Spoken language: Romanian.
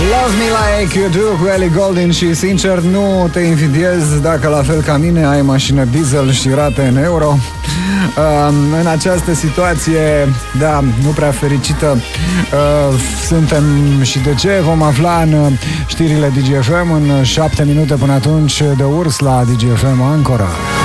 Love Me Like You Do cu Ellie Goulding și, sincer, nu te invidiez dacă, la fel ca mine, ai mașină diesel și rate în euro. În această situație, da, nu prea fericită, suntem și de ce vom afla în știrile DGFM în 7 minute. Până atunci, de Urs la DGFM Ancora.